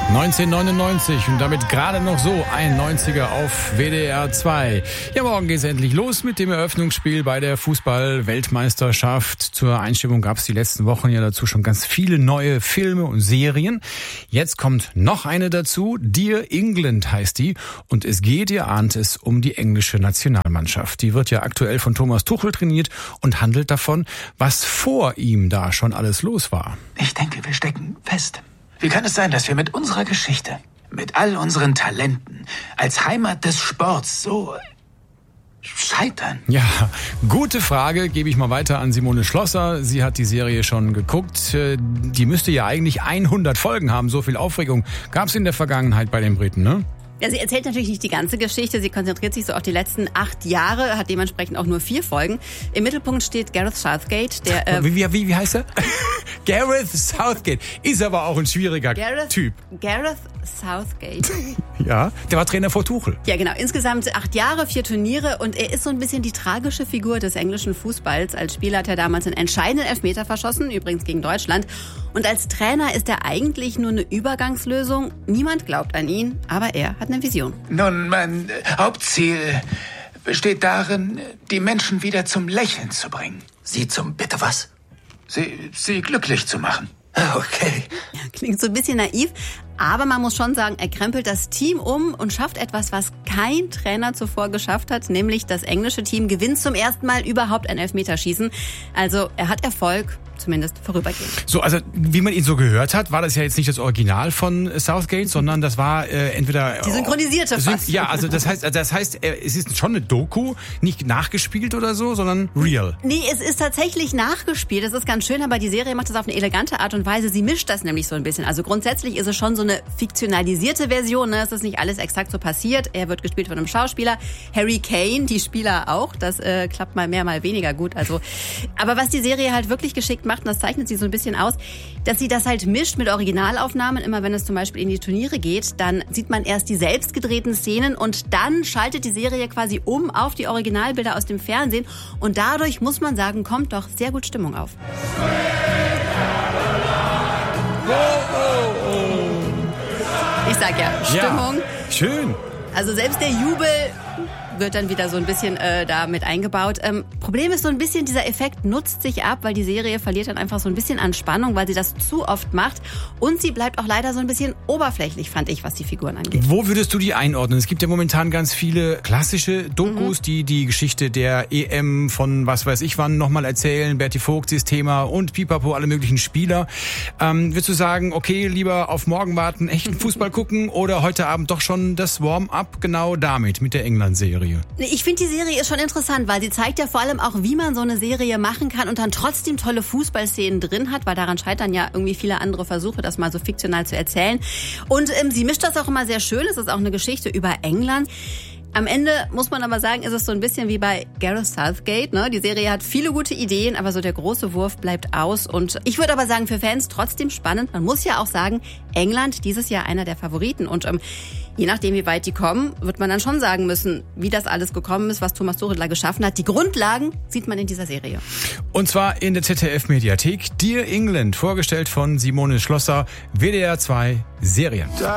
1999 und damit gerade noch so ein 90er auf WDR 2. Ja, morgen geht's endlich los mit dem Eröffnungsspiel bei der Fußball-Weltmeisterschaft. Zur Einstimmung gab's die letzten Wochen ja dazu schon ganz viele neue Filme und Serien. Jetzt kommt noch eine dazu. Dear England heißt die. Und es geht, ihr ahnt es, um die englische Nationalmannschaft. Die wird ja aktuell von Thomas Tuchel trainiert und handelt davon, was vor ihm da schon alles los war. Ich denke, wir stecken fest. Wie kann es sein, dass wir mit unserer Geschichte, mit all unseren Talenten, als Heimat des Sports so scheitern? Ja, gute Frage, gebe ich mal weiter an Simone Schlosser. Sie hat die Serie schon geguckt. Die müsste ja eigentlich 100 Folgen haben. So viel Aufregung gab es in der Vergangenheit bei den Briten, ne? Ja, sie erzählt natürlich nicht die ganze Geschichte. Sie konzentriert sich so auf die letzten 8 Jahre, hat dementsprechend auch nur 4 Folgen. Im Mittelpunkt steht Gareth Southgate, der... Wie heißt er? Gareth Southgate. Ist aber auch ein schwieriger Typ. Gareth Southgate. Ja, der war Trainer vor Tuchel. Ja, genau. Insgesamt 8 Jahre, 4 Turniere und er ist so ein bisschen die tragische Figur des englischen Fußballs. Als Spieler hat er damals einen entscheidenden Elfmeter verschossen, übrigens gegen Deutschland. Und als Trainer ist er eigentlich nur eine Übergangslösung. Niemand glaubt an ihn, aber er hat eine Vision. Nun, mein Hauptziel besteht darin, die Menschen wieder zum Lächeln zu bringen. Bitte was? Sie glücklich zu machen. Okay. Ja, klingt so ein bisschen naiv, aber man muss schon sagen, er krempelt das Team um und schafft etwas, was kein Trainer zuvor geschafft hat, nämlich das englische Team gewinnt zum ersten Mal überhaupt ein Elfmeterschießen. Also er hat Erfolg, zumindest vorübergehend. So, also wie man ihn so gehört hat, war das ja jetzt nicht das Original von Southgate, sondern das war entweder... Die synchronisierte fast. Ja, also das heißt, es ist schon eine Doku, nicht nachgespielt oder so, sondern real. Nee, es ist tatsächlich nachgespielt. Das ist ganz schön, aber die Serie macht das auf eine elegante Art und Weise. Sie mischt das nämlich so ein bisschen. Also grundsätzlich ist es schon so eine fiktionalisierte Version. Ne? Es ist nicht alles exakt so passiert. Er wird gespielt von einem Schauspieler. Harry Kane, die Spieler auch. Das klappt mal mehr, mal weniger gut. Also, aber was die Serie halt wirklich geschickt macht, und das zeichnet sie so ein bisschen aus, dass sie das halt mischt mit Originalaufnahmen. Immer wenn es zum Beispiel in die Turniere geht, dann sieht man erst die selbst gedrehten Szenen und dann schaltet die Serie quasi um auf die Originalbilder aus dem Fernsehen. Und dadurch, muss man sagen, kommt doch sehr gut Stimmung auf. Ich sag ja, Stimmung. Ja, schön. Also selbst der Jubel wird dann wieder so ein bisschen da mit eingebaut. Problem ist so ein bisschen, dieser Effekt nutzt sich ab, weil die Serie verliert dann einfach so ein bisschen an Spannung, weil sie das zu oft macht. Und sie bleibt auch leider so ein bisschen oberflächlich, fand ich, was die Figuren angeht. Wo würdest du die einordnen? Es gibt ja momentan ganz viele klassische Dokus, die die Geschichte der EM von was weiß ich wann nochmal erzählen. Berti Vogts ist Thema und Pipapo, alle möglichen Spieler. Würdest du sagen, okay, lieber auf morgen warten, echten Fußball gucken oder heute Abend doch schon das Warm-up genau damit, mit der England-Serie? Ich finde, die Serie ist schon interessant, weil sie zeigt ja vor allem auch, wie man so eine Serie machen kann und dann trotzdem tolle Fußballszenen drin hat, weil daran scheitern ja irgendwie viele andere Versuche, das mal so fiktional zu erzählen. Und sie mischt das auch immer sehr schön. Es ist auch eine Geschichte über England. Am Ende muss man aber sagen, ist es so ein bisschen wie bei Gareth Southgate. Ne? Die Serie hat viele gute Ideen, aber so der große Wurf bleibt aus. Und ich würde aber sagen, für Fans trotzdem spannend. Man muss ja auch sagen, England dieses Jahr einer der Favoriten. Und je nachdem, wie weit die kommen, wird man dann schon sagen müssen, wie das alles gekommen ist, was Thomas Tuchel da geschaffen hat. Die Grundlagen sieht man in dieser Serie. Und zwar in der ZDF-Mediathek. Dear England, vorgestellt von Simone Schlosser, WDR 2 Serien.